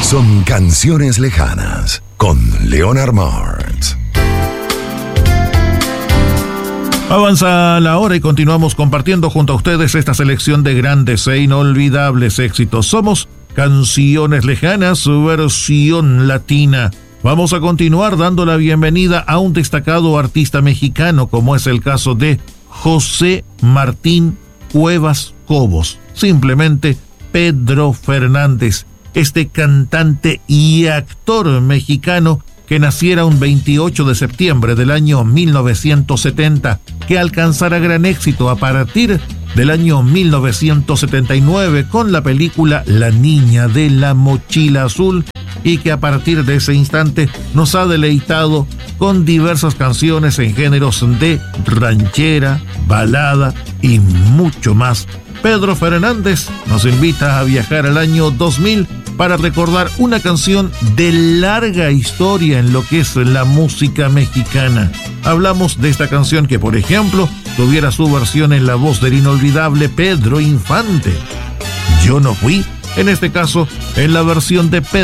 Son canciones lejanas con Leonard Martz. Avanza la hora y continuamos compartiendo junto a ustedes esta selección de grandes e inolvidables éxitos. Somos Canciones Lejanas, su versión latina. Vamos a continuar dando la bienvenida a un destacado artista mexicano, como es el caso de José Martín Cuevas Cobos, simplemente Pedro Fernández, este cantante y actor mexicano que naciera un 28 de septiembre del año 1970, que alcanzara gran éxito a partir del año 1979 con la película La Niña de la Mochila Azul, y que a partir de ese instante nos ha deleitado con diversas canciones en géneros de ranchera, balada y mucho más. Pedro Fernández nos invita a viajar al año 2000 para recordar una canción de larga historia en lo que es la música mexicana. Hablamos de esta canción que, por ejemplo, tuviera su versión en la voz del inolvidable Pedro Infante. Yo no fui, en este caso, en la versión de Pedro